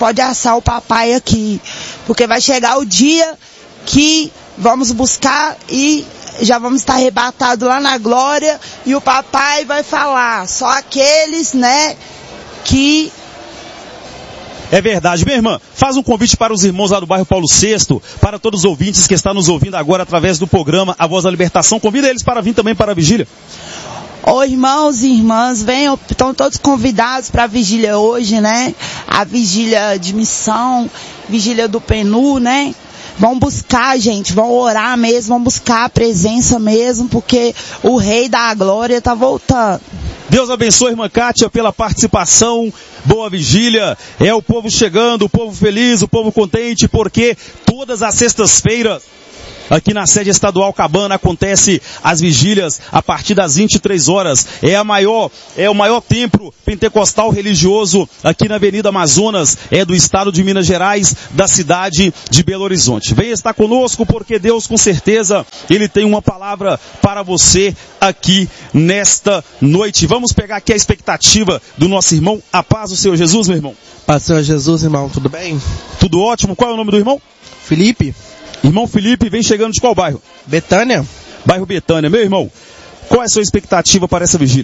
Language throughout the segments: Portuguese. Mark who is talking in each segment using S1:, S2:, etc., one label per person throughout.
S1: pode assar o papai aqui. Porque vai chegar o dia que vamos buscar e já vamos estar arrebatados lá na glória e o papai vai falar, só aqueles, né, que...
S2: É verdade. Minha irmã, faz um convite para os irmãos lá do bairro Paulo VI, para todos os ouvintes que estão nos ouvindo agora através do programa A Voz da Libertação. Convida eles para vir também para a vigília.
S1: Ô irmãos e irmãs, venham, estão todos convidados para a vigília hoje, né? A vigília de missão, vigília do PNU, né? Vão buscar, gente, vão orar mesmo, vão buscar a presença mesmo, porque o Rei da Glória está voltando.
S2: Deus abençoe, irmã Kátia, pela participação. Boa vigília. É o povo chegando, o povo feliz, o povo contente, porque todas as sextas-feiras, aqui na sede estadual Cabana, acontece as vigílias a partir das 23 horas. É o maior templo pentecostal religioso aqui na Avenida Amazonas, é do estado de Minas Gerais, da cidade de Belo Horizonte. Venha estar conosco, porque Deus, com certeza, Ele tem uma palavra para você aqui nesta noite. Vamos pegar aqui a expectativa do nosso irmão. A paz do Senhor Jesus, meu irmão.
S3: Paz do Senhor Jesus, irmão. Tudo bem?
S2: Tudo ótimo. Qual é o nome do irmão?
S3: Felipe.
S2: Irmão Felipe, vem chegando de qual bairro?
S3: Betânia.
S2: Bairro Betânia. Meu irmão, qual é a sua expectativa para essa vigília?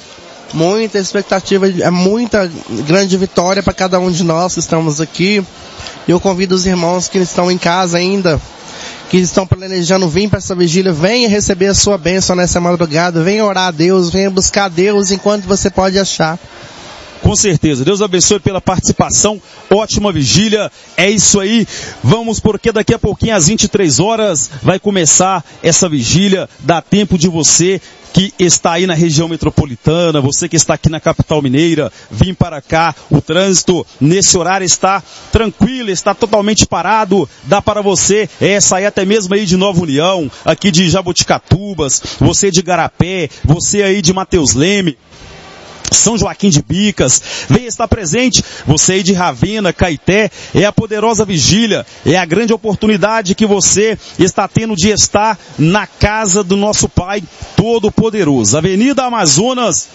S3: Muita expectativa, é muita grande vitória para cada um de nós que estamos aqui. Eu convido os irmãos que estão em casa ainda, que estão planejando vir para essa vigília, venha receber a sua bênção nessa madrugada, venha orar a Deus, venha buscar a Deus enquanto você pode achar.
S2: Com certeza. Deus abençoe pela participação. Ótima vigília. É isso aí. Vamos, porque daqui a pouquinho, às 23 horas, vai começar essa vigília. Dá tempo de você que está aí na região metropolitana, você que está aqui na capital mineira, vir para cá. O trânsito nesse horário está tranquilo, está totalmente parado. Dá para você sair até mesmo aí de Nova União, aqui de Jaboticatubas, você de Igarapé, você aí de Mateus Leme, São Joaquim de Bicas, venha estar presente, você aí de Ravena, Caeté, é a poderosa vigília, é a grande oportunidade que você está tendo de estar na casa do nosso Pai Todo-Poderoso. Avenida Amazonas,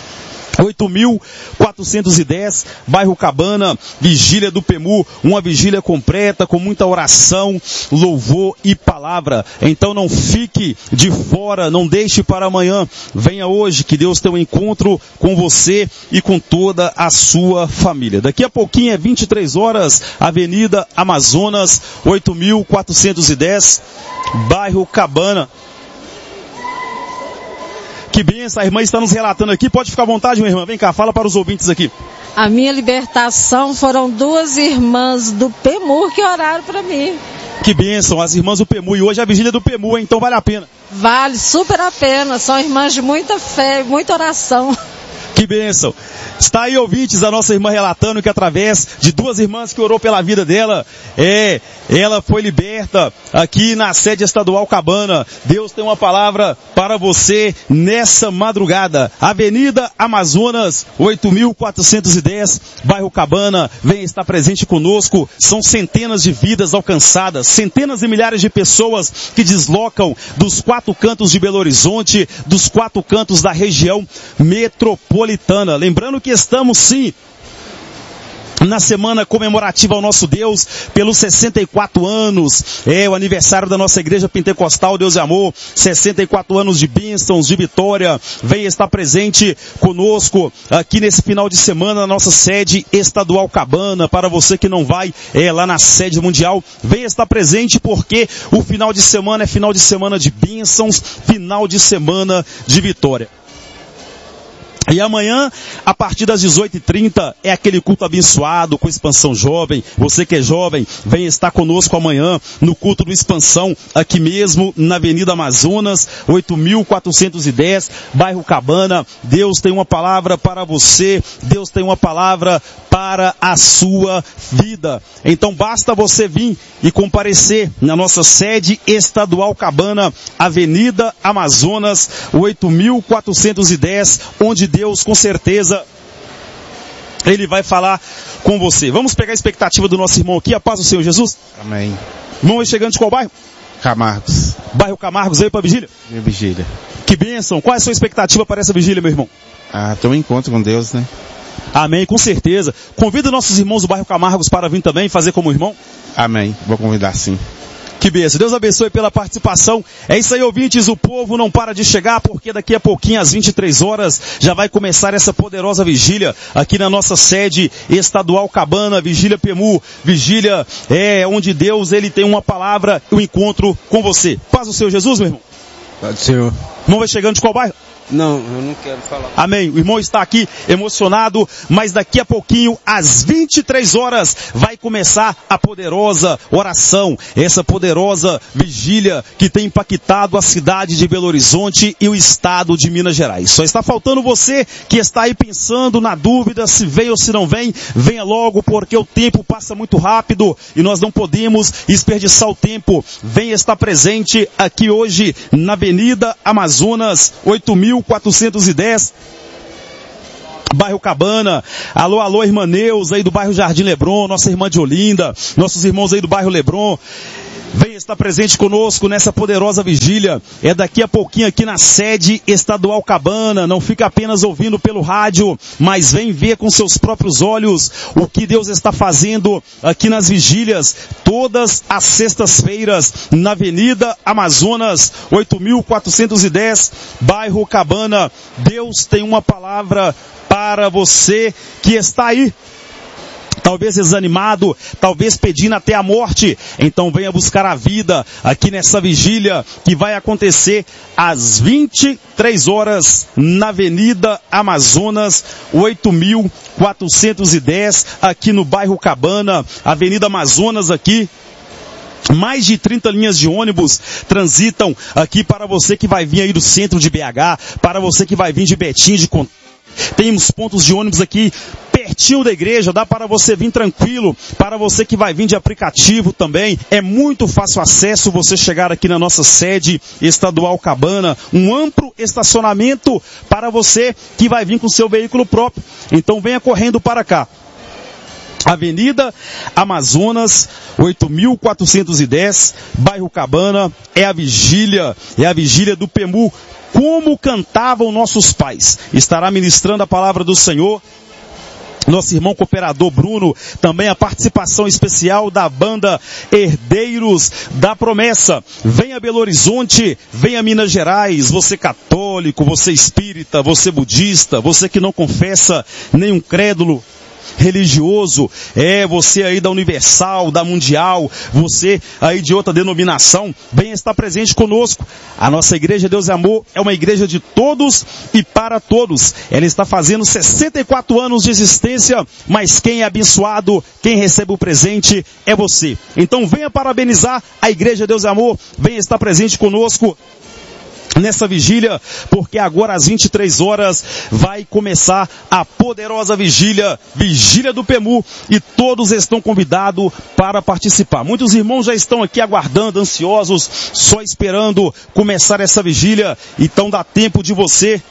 S2: 8.410, bairro Cabana, vigília do PMU, uma vigília completa, com muita oração, louvor e palavra. Então não fique de fora, não deixe para amanhã, venha hoje, que Deus tenha um encontro com você e com toda a sua família. Daqui a pouquinho é 23 horas, Avenida Amazonas, 8.410, bairro Cabana. Que bênção, a irmã está nos relatando aqui. Pode ficar à vontade, minha irmã. Vem cá, fala para os ouvintes aqui.
S4: A minha libertação foram 2 irmãs do PEMU que oraram para mim.
S2: Que bênção, as irmãs do PEMU. E hoje é a vigília do PEMU, então vale a pena.
S4: Vale super a pena. São irmãs de muita fé, muita oração.
S2: Que bênção. Está aí, ouvintes, a nossa irmã relatando que através de 2 irmãs que orou pela vida dela, ela foi liberta aqui na sede estadual Cabana. Deus tem uma palavra para você nessa madrugada. Avenida Amazonas, 8.410, bairro Cabana. Venha estar presente conosco. São centenas de vidas alcançadas, centenas e milhares de pessoas que deslocam dos 4 cantos de Belo Horizonte, dos 4 cantos da região metropolitana. Lembrando que estamos sim na semana comemorativa ao nosso Deus, pelos 64 anos, o aniversário da nossa igreja pentecostal Deus e Amor, 64 anos de bênçãos, de vitória. Venha estar presente conosco aqui nesse final de semana na nossa sede estadual Cabana. Para você que não vai lá na sede mundial, venha estar presente, porque o final de semana é final de semana de bênçãos, final de semana de vitória. E amanhã, a partir das 18h30, é aquele culto abençoado com Expansão Jovem. Você que é jovem, venha estar conosco amanhã no culto do Expansão, aqui mesmo na Avenida Amazonas, 8.410, bairro Cabana. Deus tem uma palavra para você, Deus tem uma palavra para a sua vida. Então basta você vir e comparecer na nossa sede estadual Cabana, Avenida Amazonas, 8.410, onde Deus, com certeza, Ele vai falar com você. Vamos pegar a expectativa do nosso irmão aqui. A paz do Senhor Jesus.
S5: Amém.
S2: Irmão, vai chegando de qual bairro?
S5: Camargos.
S2: Bairro Camargos, aí para a vigília?
S5: Minha vigília.
S2: Que bênção. Qual é a sua expectativa para essa vigília, meu irmão?
S5: Ter um encontro com Deus, né?
S2: Amém, com certeza. Convida nossos irmãos do bairro Camargos para vir também fazer como irmão.
S5: Amém, vou convidar sim.
S2: Que bênção. Deus abençoe pela participação. É isso aí, ouvintes. O povo não para de chegar, porque daqui a pouquinho, às 23 horas, já vai começar essa poderosa vigília aqui na nossa sede estadual Cabana, Vigília PEMU. Vigília onde Deus, ele tem uma palavra, um encontro com você. Paz do Senhor Jesus, meu irmão.
S5: Paz do Senhor.
S2: Irmão, vai chegando de qual bairro?
S5: Não, eu não quero falar.
S2: Amém. O irmão está aqui emocionado, mas daqui a pouquinho, às 23 horas, vai começar a poderosa oração, essa poderosa vigília que tem impactado a cidade de Belo Horizonte e o estado de Minas Gerais. Só está faltando você que está aí pensando na dúvida se vem ou se não vem, venha logo, porque o tempo passa muito rápido e nós não podemos desperdiçar o tempo. Venha estar presente aqui hoje na Avenida Amazonas, 8.410, bairro Cabana. Alô, irmã Neus aí do bairro Jardim Lebron, nossa irmã de Olinda, nossos irmãos aí do bairro Lebron. Venha estar presente conosco nessa poderosa vigília. É daqui a pouquinho aqui na sede estadual Cabana. Não fica apenas ouvindo pelo rádio, mas vem ver com seus próprios olhos o que Deus está fazendo aqui nas vigílias. Todas as sextas-feiras, na Avenida Amazonas, 8.410, bairro Cabana. Deus tem uma palavra para você que está aí, talvez desanimado, talvez pedindo até a morte. Então venha buscar a vida aqui nessa vigília que vai acontecer às 23 horas na Avenida Amazonas, 8.410, aqui no bairro Cabana. Avenida Amazonas aqui. Mais de 30 linhas de ônibus transitam aqui para você que vai vir aí do centro de BH, para você que vai vir de Betim, de Contagem. Temos pontos de ônibus aqui pertinho da igreja, dá para você vir tranquilo, para você que vai vir de aplicativo também, é muito fácil acesso você chegar aqui na nossa sede estadual Cabana, um amplo estacionamento para você que vai vir com seu veículo próprio. Então venha correndo para cá. Avenida Amazonas, 8.410, bairro Cabana, é a vigília do PEMU. Como cantavam nossos pais. Estará ministrando a palavra do Senhor nosso irmão cooperador Bruno, também a participação especial da banda Herdeiros da Promessa. Venha Belo Horizonte, venha Minas Gerais, você católico, você espírita, você budista, você que não confessa nenhum crédulo religioso, você aí da Universal, da Mundial, você aí de outra denominação, venha estar presente conosco. A nossa igreja Deus é Amor é uma igreja de todos e para todos. Ela está fazendo 64 anos de existência, mas quem é abençoado, quem recebe o presente é você. Então venha parabenizar a igreja Deus é Amor, venha estar presente conosco nessa vigília, porque agora às 23 horas vai começar a poderosa vigília do PEMU, e todos estão convidados para participar. Muitos irmãos já estão aqui aguardando, ansiosos, só esperando começar essa vigília. Então dá tempo de você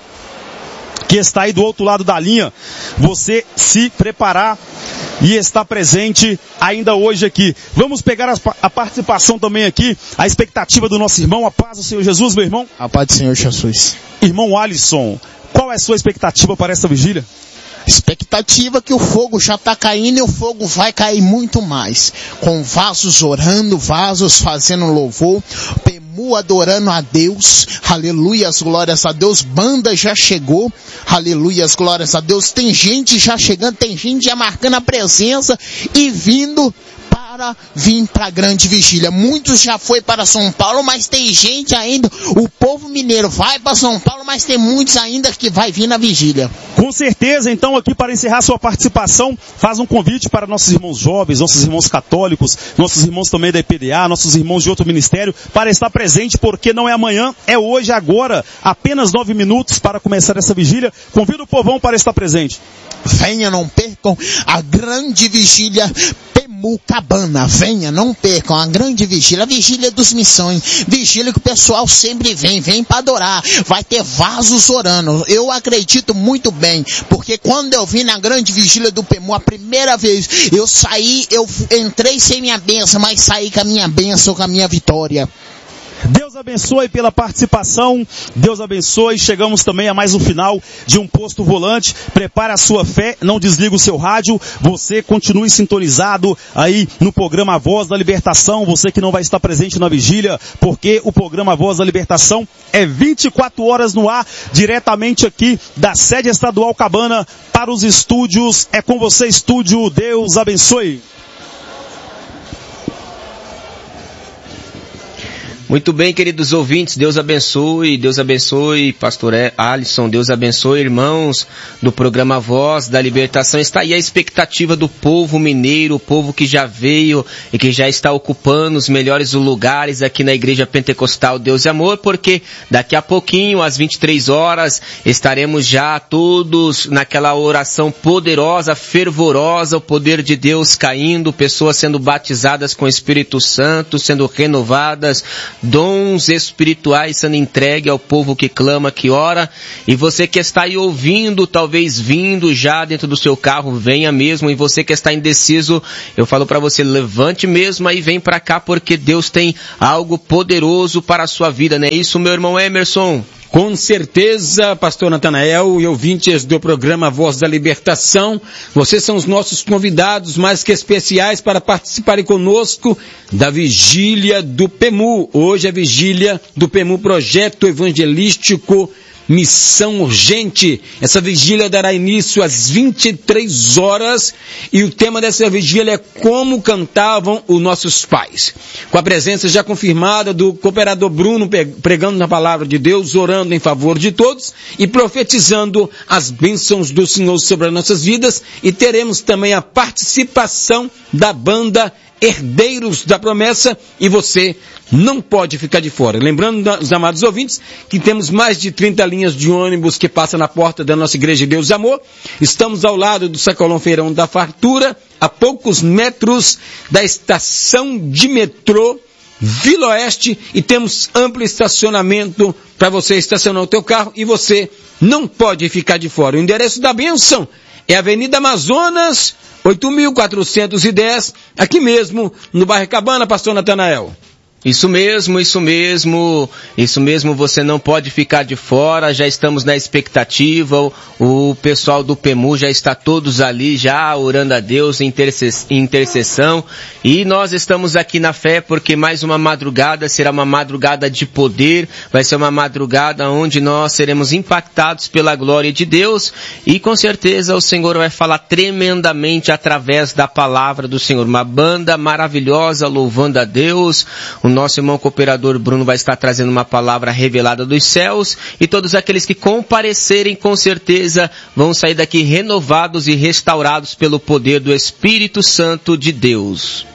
S2: que está aí do outro lado da linha, você se preparar e estar presente ainda hoje aqui. Vamos pegar a participação também aqui, a expectativa do nosso irmão. A paz do Senhor Jesus, meu irmão.
S6: A paz do Senhor Jesus.
S2: Irmão Alisson, qual é a sua expectativa para essa vigília?
S6: Expectativa que o fogo já está caindo e o fogo vai cair muito mais. Com vasos orando, vasos fazendo louvor, PEMU adorando a Deus, aleluias, glórias a Deus, banda já chegou, aleluias, glórias a Deus, tem gente já chegando, tem gente já marcando a presença e vindo para vir para a grande vigília. Muitos já foi para São Paulo, mas tem gente ainda, o povo mineiro vai para São Paulo, mas tem muitos ainda que vai vir na vigília.
S2: Com certeza. Então aqui, para encerrar sua participação, faz um convite para nossos irmãos jovens, nossos irmãos católicos, nossos irmãos também da EPDA, nossos irmãos de outro ministério, para estar presente, porque não é amanhã, é hoje, agora, apenas 9 minutos para começar essa vigília. Convido o povão para estar presente.
S6: Venha, não percam a grande vigília PEMU Cabana. Venha, não percam a grande vigília, a vigília dos missões, vigília que o pessoal sempre vem para adorar. Vai ter vasos orando. Eu acredito muito bem, porque quando eu vim na grande vigília do PEMU, a primeira vez, eu saí, eu entrei sem minha bênção, mas saí com a minha bênção, com a minha vitória.
S2: Deus abençoe pela participação, Deus abençoe. Chegamos também a mais um final de um Posto Volante. Prepare a sua fé, não desliga o seu rádio, você continue sintonizado aí no programa Voz da Libertação, você que não vai estar presente na vigília, porque o programa Voz da Libertação é 24 horas no ar, diretamente aqui da sede estadual Cabana para os estúdios. É com você, estúdio. Deus abençoe.
S7: Muito bem, queridos ouvintes, Deus abençoe, pastor Alisson, Deus abençoe, irmãos do programa Voz da Libertação. Está aí a expectativa do povo mineiro, o povo que já veio e que já está ocupando os melhores lugares aqui na Igreja Pentecostal Deus e Amor, porque daqui a pouquinho, às 23 horas, estaremos já todos naquela oração poderosa, fervorosa, o poder de Deus caindo, pessoas sendo batizadas com o Espírito Santo, sendo renovadas, dons espirituais sendo entregue ao povo que clama, que ora. E você que está aí ouvindo, talvez vindo já dentro do seu carro, venha mesmo. E você que está indeciso, eu falo para você, levante mesmo aí, vem para cá, porque Deus tem algo poderoso para a sua vida, não é isso, meu irmão Emerson?
S8: Com certeza, pastor Natanael e ouvintes do programa Voz da Libertação, vocês são os nossos convidados mais que especiais para participarem conosco da vigília do PEMU. Hoje é a vigília do PEMU, Projeto Evangelístico Missão Urgente. Essa vigília dará início às 23 horas e o tema dessa vigília é como cantavam os nossos pais. Com a presença já confirmada do cooperador Bruno, pregando na palavra de Deus, orando em favor de todos e profetizando as bênçãos do Senhor sobre as nossas vidas, e teremos também a participação da banda Herdeiros da Promessa, e você não pode ficar de fora. Lembrando, os amados ouvintes, que temos mais de 30 linhas de ônibus que passam na porta da nossa Igreja de Deus e Amor. Estamos ao lado do Sacolão Feirão da Fartura, a poucos metros da estação de metrô Vila Oeste, e temos amplo estacionamento para você estacionar o teu carro, e você não pode ficar de fora. O endereço da bênção é Avenida Amazonas, 8.410, aqui mesmo, no bairro Cabana, pastor Natanael.
S7: Isso mesmo, você não pode ficar de fora, já estamos na expectativa, o pessoal do PEMU já está todos ali, já orando a Deus em intercessão, e nós estamos aqui na fé, porque mais uma madrugada será uma madrugada de poder, vai ser uma madrugada onde nós seremos impactados pela glória de Deus, e com certeza o Senhor vai falar tremendamente através da palavra do Senhor, uma banda maravilhosa louvando a Deus. O nosso irmão cooperador Bruno vai estar trazendo uma palavra revelada dos céus, e todos aqueles que comparecerem com certeza vão sair daqui renovados e restaurados pelo poder do Espírito Santo de Deus.